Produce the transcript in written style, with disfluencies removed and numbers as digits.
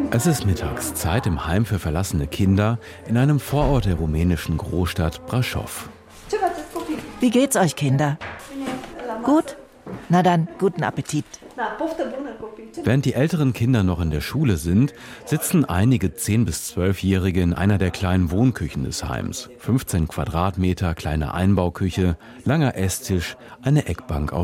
Es ist Mittagszeit im Heim für verlassene Kinder in einem Vorort der rumänischen Großstadt Brașov. Wie geht's euch, Kinder? Gut? Na dann, guten Appetit. Während die älteren Kinder noch in der Schule sind, sitzen einige 10- bis 12-Jährige in einer der kleinen Wohnküchen des Heims. 15 Quadratmeter, kleine Einbauküche, langer Esstisch, eine Eckbank aus